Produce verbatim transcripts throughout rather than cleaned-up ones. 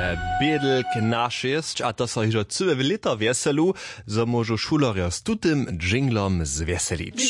Biedl nasz jest, a to so hižo cyle lito wieselu, zo môžu šulorio s tutym dżinglom zwieselić.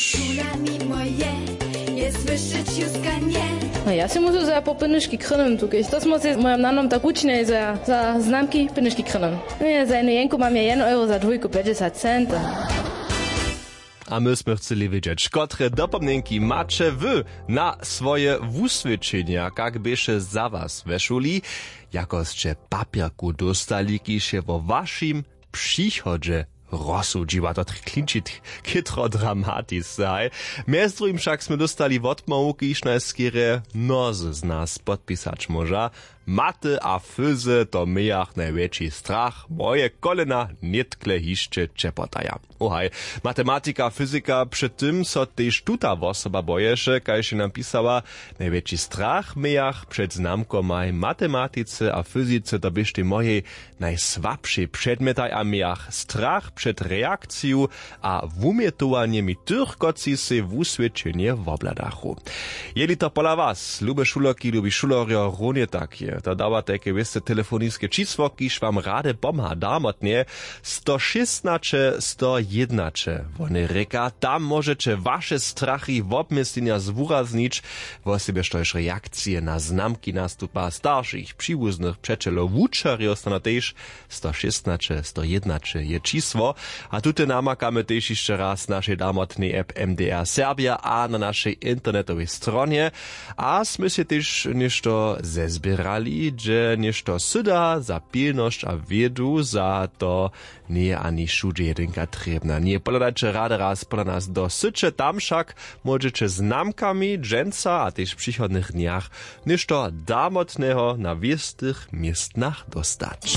No ja si muszę za po pynyszki krynem tukać. To smo se mojem nanom tak ucznej za, za znamki pynyszki krynem. No ja za jednu jenku mam ja jeden euro za dwójku pięćdziesiąt centów. A my sme chceli wiedzieć, kotre dopomnienki macie wy na swoje wuswyczenia, jak byście za was weszuli, jakoście papierku dostali, kiedy się wo waszym przychodzie rozsudziła. To klinčit kitro dramatisaj. Między drugim však sme dostali odmołu, kiż na skierę nozy z nas podpisać może. Maty a fyzy to myjach największy strach. Moje kolena nietkle hiszcze czepotaja. Ohaj, matematyka, fyzyka, przy tym so też tuta osoba bojesze, kaj się nam pisała, największy strach myjach przed znamkomaj matematyce a fyzyce to byście moje najsłabsze przedmiotaj a myjach strach przed reakcją a wumietowaniem tych, koci se w uswieczenie w obladachu. Jeli to pola was, lube szuloki, lubi szulorio, runie takie, to dawa takie wieste telefoniskie čísło, kiż wam rade pomha damotnie, sto szesnaście sto jedenaście. Wone reka, tam możecie wasze strachy w obmyslenia zwuraznić, wo sobie sztojsz reakcje na znamki nastupa starszych, przywóznych przeczelów wuczerjo stano też sto szesnaście sto jedenaście je čísło, a tutaj namakamy też jeszcze raz naszej damotnej app M D R Serbia a na naszej internetowej stronie, a sme się też nešto zezbierali, że nešto syda za pilność a wiedu za to nie ani szudże jedynka trebna. Nie poladajcie rady raz pola nas do sycze, tam však możecie znamkami dżęca a też w przychodnych dniach nešto damotnego na wiestych miestnach dostać.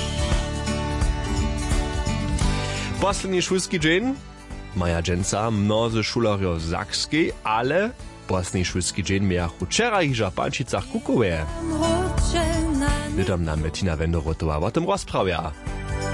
Poslední šulski dzień maja dżęca mnozy šularjo zakskiej, ale poslední šulski dzień miach včera hiža pančicach kukowe. Witam nam Bettina Wenderotowa o tym rozprawia.